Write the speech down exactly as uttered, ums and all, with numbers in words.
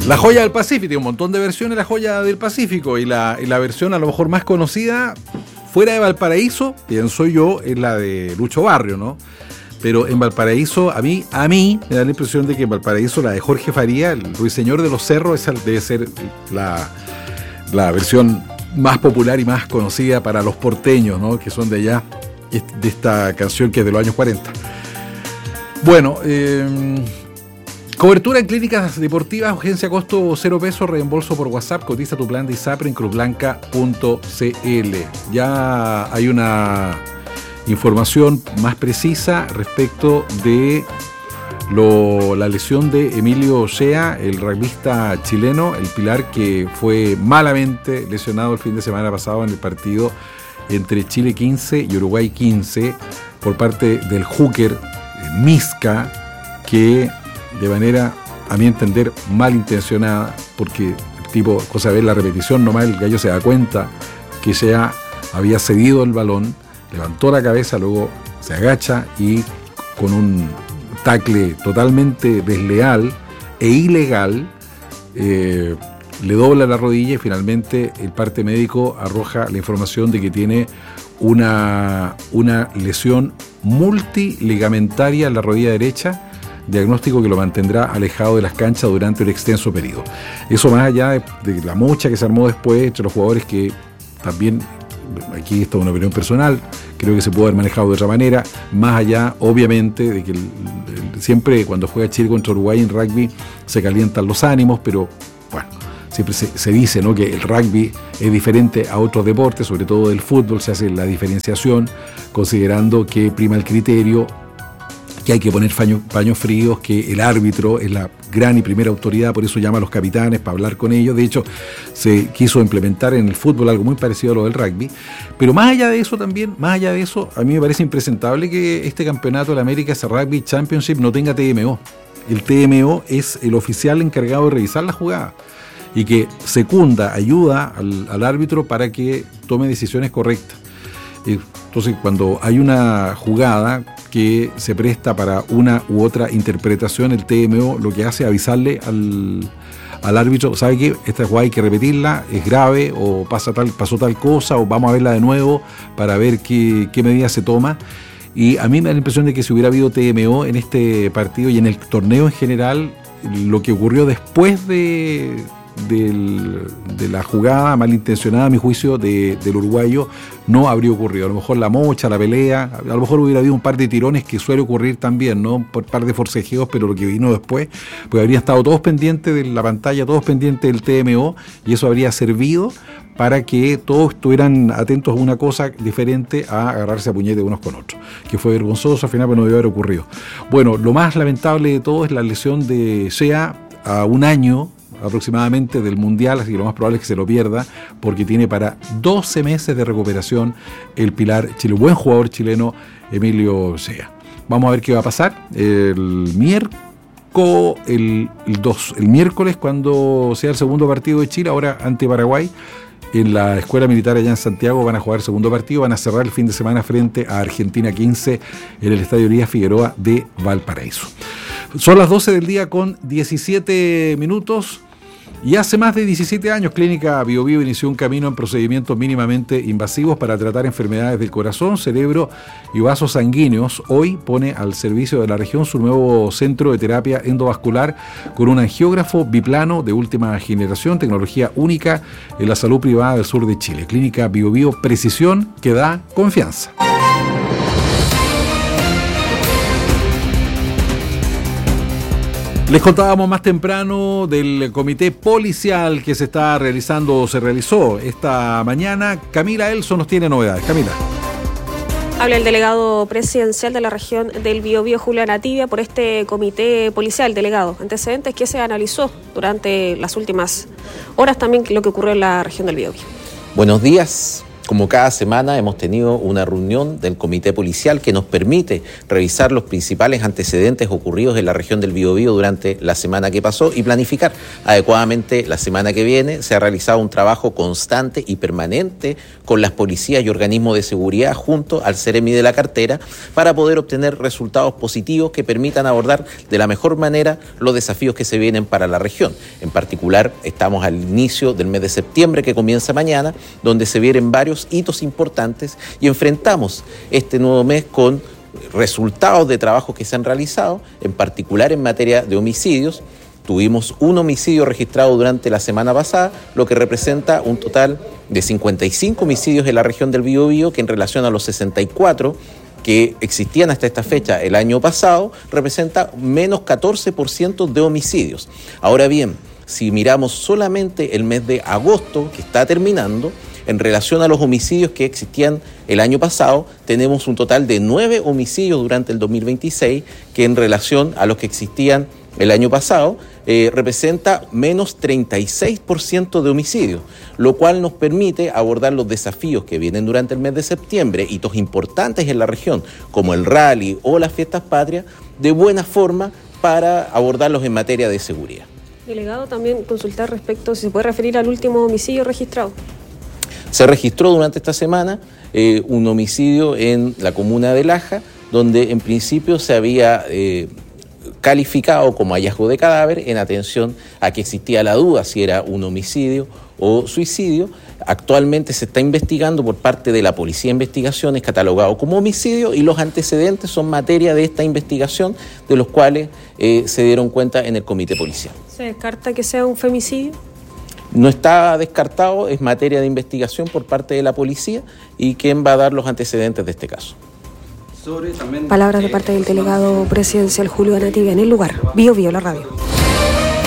La joya del Pacífico, un montón de versiones de la joya del Pacífico, y la, y la versión a lo mejor más conocida fuera de Valparaíso, pienso yo, es la de Lucho Barrio, ¿no? Pero en Valparaíso, a mí, a mí me da la impresión de que en Valparaíso la de Jorge Faría, el Ruiseñor de los Cerros, esa debe ser la, la versión más popular y más conocida para los porteños, ¿no? Que son de allá, de esta canción que es de los años cuarenta. Bueno, eh, cobertura en clínicas deportivas, urgencia costo cero pesos, reembolso por WhatsApp, cotiza tu plan de ISAPRE en cruzblanca punto c l. Ya hay una información más precisa respecto de lo, la lesión de Emilio Ochea, el rugbyista chileno, el pilar que fue malamente lesionado el fin de semana pasado en el partido entre Chile quince y Uruguay quince por parte del hooker Misca, que de manera, a mi entender, malintencionada, porque el tipo, cosa de ver la repetición nomás, el gallo se da cuenta que ya había cedido el balón, levantó la cabeza, luego se agacha y con un tackle totalmente desleal e ilegal eh, le dobla la rodilla, y finalmente el parte médico arroja la información de que tiene una, una lesión multiligamentaria en la rodilla derecha, diagnóstico que lo mantendrá alejado de las canchas durante un extenso periodo. Eso más allá de, de la mocha que se armó después entre los jugadores, que también, aquí está una opinión personal, creo que se puede haber manejado de otra manera, más allá obviamente de que el, el, siempre cuando juega Chile contra Uruguay en rugby se calientan los ánimos, pero bueno, siempre se, se dice, ¿no?, que el rugby es diferente a otros deportes, sobre todo del fútbol, se hace la diferenciación considerando que prima el criterio, que hay que poner paños paño fríos, que el árbitro es la gran y primera autoridad, por eso llama a los capitanes para hablar con ellos. De hecho, se quiso implementar en el fútbol algo muy parecido a lo del rugby. Pero más allá de eso también, más allá de eso, a mí me parece impresentable que este campeonato de la América Rugby Championship no tenga T M O. El T M O es el oficial encargado de revisar la jugada y que secunda, ayuda al, al árbitro para que tome decisiones correctas. Entonces, cuando hay una jugada que se presta para una u otra interpretación, el T M O lo que hace es avisarle al, al árbitro, ¿sabe qué? Esta jugada hay que repetirla, es grave, o pasa tal, pasó tal cosa, o vamos a verla de nuevo para ver qué, qué medida se toma. Y a mí me da la impresión de que si hubiera habido T M O en este partido y en el torneo en general, lo que ocurrió después de... Del, de la jugada malintencionada, a mi juicio, de, del uruguayo, no habría ocurrido. A lo mejor la mocha, la pelea, a lo mejor hubiera habido un par de tirones, que suele ocurrir también, ¿no? Por par de forcejeos, pero lo que vino después, pues habrían estado todos pendientes de la pantalla, todos pendientes del T M O, y eso habría servido para que todos estuvieran atentos a una cosa diferente a agarrarse a puñete unos con otros, que fue vergonzoso, al final, pero no debió haber ocurrido. Bueno, lo más lamentable de todo es la lesión de Shea a un año aproximadamente del Mundial, así que lo más probable es que se lo pierda, porque tiene para doce meses de recuperación el pilar chile, buen jugador chileno Emilio Ochea. Vamos a ver qué va a pasar el miércoles, el, el, dos, el miércoles cuando sea el segundo partido de Chile, ahora ante Paraguay, en la Escuela Militar allá en Santiago. Van a jugar el segundo partido, van a cerrar el fin de semana frente a Argentina quince en el Estadio Elías Figueroa de Valparaíso. Son las doce del día con diecisiete minutos. Y hace más de diecisiete años, Clínica Bio Bio inició un camino en procedimientos mínimamente invasivos para tratar enfermedades del corazón, cerebro y vasos sanguíneos. Hoy pone al servicio de la región su nuevo centro de terapia endovascular con un angiógrafo biplano de última generación, tecnología única en la salud privada del sur de Chile. Clínica Bio Bio, precisión que da confianza. Les contábamos más temprano del comité policial que se está realizando o se realizó esta mañana. Camila Elson nos tiene novedades. Camila. Habla el delegado presidencial de la región del Biobío, Julián Ativia, por este comité policial, delegado. Antecedentes que se analizó durante las últimas horas también lo que ocurrió en la región del Biobío. Buenos días. Como cada semana hemos tenido una reunión del Comité Policial que nos permite revisar los principales antecedentes ocurridos en la región del Biobío durante la semana que pasó y planificar adecuadamente la semana que viene. Se ha realizado un trabajo constante y permanente con las policías y organismos de seguridad junto al Ceremi de la cartera para poder obtener resultados positivos que permitan abordar de la mejor manera los desafíos que se vienen para la región. En particular, estamos al inicio del mes de septiembre que comienza mañana, donde se vienen varios hitos importantes y enfrentamos este nuevo mes con resultados de trabajos que se han realizado, en particular en materia de homicidios. Tuvimos un homicidio registrado durante la semana pasada, lo que representa un total de cincuenta y cinco homicidios en la región del Biobío, que en relación a los sesenta y cuatro que existían hasta esta fecha el año pasado, representa menos catorce por ciento de homicidios. Ahora bien, si miramos solamente el mes de agosto, que está terminando, en relación a los homicidios que existían el año pasado, tenemos un total de nueve homicidios durante el dos mil veintiséis, que en relación a los que existían el año pasado, eh, representa menos treinta y seis por ciento de homicidios, lo cual nos permite abordar los desafíos que vienen durante el mes de septiembre, hitos importantes en la región, como el rally o las fiestas patrias, de buena forma para abordarlos en materia de seguridad. Delegado, también consultar respecto, si se puede referir al último homicidio registrado. Se registró durante esta semana eh, un homicidio en la comuna de Laja, donde en principio se había eh, calificado como hallazgo de cadáver en atención a que existía la duda si era un homicidio o suicidio. Actualmente se está investigando por parte de la Policía de Investigaciones, catalogado como homicidio, y los antecedentes son materia de esta investigación, de los cuales eh, se dieron cuenta en el Comité Policial. ¿Se descarta que sea un femicidio? No está descartado, es materia de investigación por parte de la policía y quién va a dar los antecedentes de este caso. Palabras de parte del delegado presidencial Julio Anativia en el lugar. Bio Bio, la radio.